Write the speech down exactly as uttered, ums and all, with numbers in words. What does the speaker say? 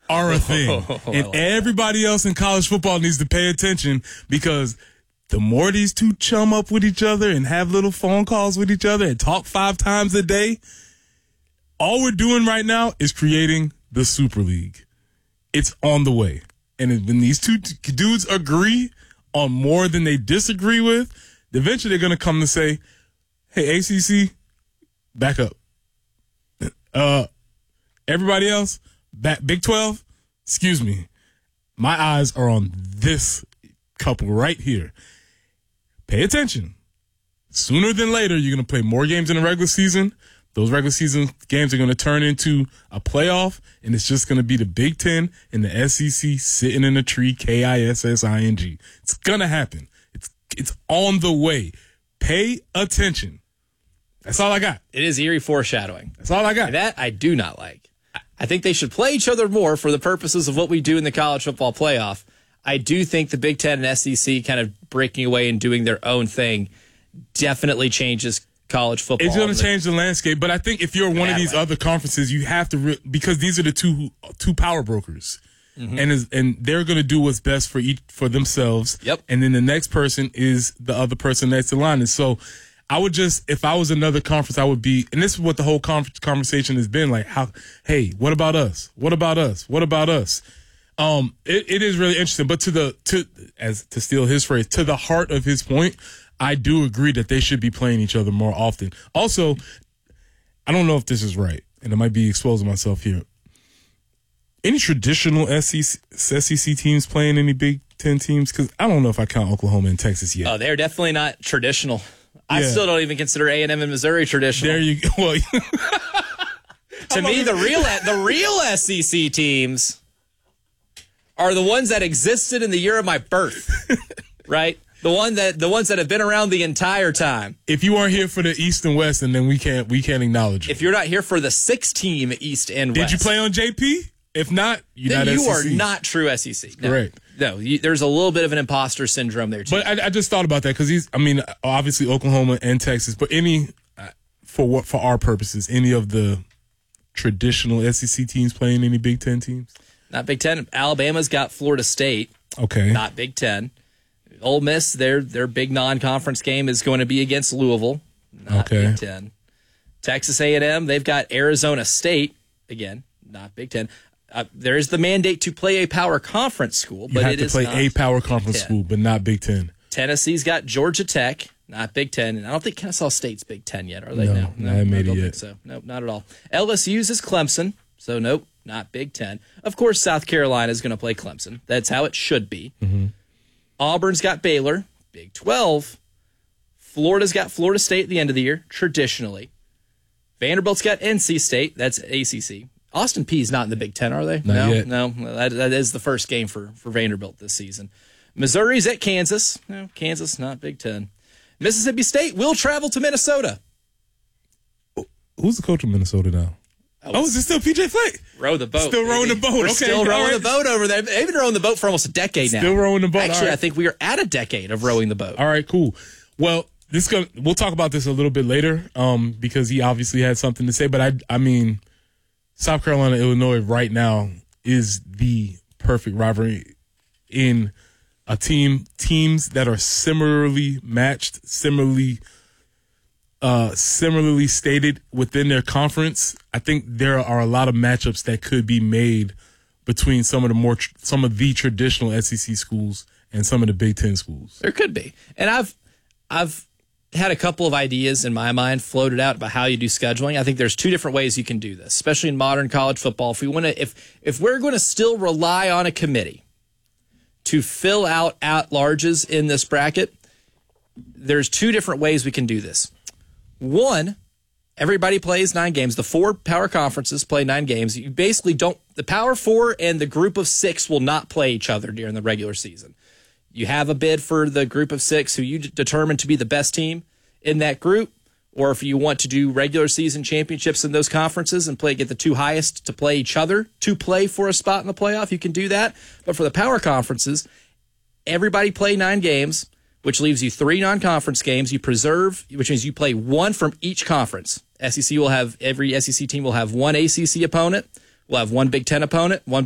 are a thing. Oh, and like everybody that. else in college football needs to pay attention, because the more these two chum up with each other and have little phone calls with each other and talk five times a day, all we're doing right now is creating the Super League. It's on the way. And when these two t- dudes agree on more than they disagree with, eventually they're going to come to say, hey, A C C, back up. Uh, everybody else, back, Big twelve, excuse me. My eyes are on this couple right here. Pay attention. Sooner than later, you're going to play more games in the regular season. Those regular season games are going to turn into a playoff, and it's just going to be the Big Ten and the S E C sitting in a tree, K I S S I N G. It's going to happen. It's it's on the way. Pay attention. That's all I got. It is eerie foreshadowing. That's all I got. That I do not like. I think they should play each other more for the purposes of what we do in the college football playoff. I do think the Big Ten and S E C kind of breaking away and doing their own thing definitely changes college football. It's going to change the landscape, but I think if you're one of these way. other conferences, you have to re- because these are the two two power brokers, mm-hmm. and is, and they're going to do what's best for each for themselves. Yep. And then the next person is the other person next in line. And so, I would just, if I was another conference, I would be, and this is what the whole conference conversation has been like. How? Hey, what about us? What about us? What about us? Um, it, it is really interesting. But to the to as to steal his phrase, to the heart of his point, I do agree that they should be playing each other more often. Also, I don't know if this is right, and I might be exposing myself here. Any traditional S E C, S E C teams playing any Big Ten teams? Because I don't know if I count Oklahoma and Texas yet. Oh, they're definitely not traditional. I Yeah. still don't even consider A and M and Missouri traditional. There you go. Well, to me, the real the real S E C teams are the ones that existed in the year of my birth, right? The one that the ones that have been around the entire time. if you weren't here for the East and West, and then we can't we can't acknowledge you. If you're not here for the six-team East and Did West, you play on J P? If not, you're then not you S E C. are not true S E C. No. Correct. No, you, there's a little bit of an imposter syndrome there, too. But I, I just thought about that because he's. I mean, obviously Oklahoma and Texas, but any uh, for what for our purposes, any of the traditional S E C teams playing any Big Ten teams? Not Big Ten. Alabama's got Florida State. Okay. Not Big Ten. Ole Miss, their their big non-conference game is going to be against Louisville. Not Okay. Big Ten. Texas A and M, they've got Arizona State. Again, not Big Ten. Uh, there is the mandate to play a power conference school, You but have it to is play not a power conference Big Ten. school, but not Big Ten. Tennessee's got Georgia Tech, not Big Ten. And I don't think Kennesaw State's Big Ten yet, are they? No, now? no, I haven't made it don't yet. think so. Nope, not at all. L S U's is Clemson, so nope, not Big Ten. Of course, South Carolina is going to play Clemson. That's how it should be. Mm-hmm. Auburn's got Baylor, Big twelve. Florida's got Florida State at the end of the year, traditionally. Vanderbilt's got N C State, that's A C C. Austin Peay's not in the Big Ten, are they? Not no, yet. no. That, that is the first game for, for Vanderbilt this season. Missouri's at Kansas. No, Kansas, not Big Ten. Mississippi State will travel to Minnesota. Who's the coach of Minnesota now? Oh, Oh, is it still P J Fleck? row the boat. Still rowing baby. the boat. We're Okay, still all rowing right. the boat over there. They've been rowing the boat for almost a decade now. Still rowing the boat. Actually, All right. I think we are at a decade of rowing the boat. All right, cool. Well, this gonna, we'll talk about this a little bit later, um, because he obviously had something to say. But I, I mean, South Carolina, Illinois, right now is the perfect rivalry in a team teams that are similarly matched, similarly, uh, similarly stated within their conference. I think there are a lot of matchups that could be made between some of the more tr- some of the traditional S E C schools and some of the Big Ten schools. There could be. And I've I've had a couple of ideas in my mind floated out about how you do scheduling. I think there's two different ways you can do this, especially in modern college football. If we want to if if we're going to still rely on a committee to fill out at-larges in this bracket, there's two different ways we can do this. One, everybody plays nine games. The four power conferences play nine games. You basically don't the power four and the group of six will not play each other during the regular season. You have a bid for the group of six who you d- determine to be the best team in that group, or if you want to do regular season championships in those conferences and play get the two highest to play each other to play for a spot in the playoff, you can do that. But for the power conferences, everybody play nine games, which leaves you three non-conference games. You preserve, which means you play one from each conference. S E C will have every S E C team will have one A C C opponent. We'll have one Big Ten opponent, one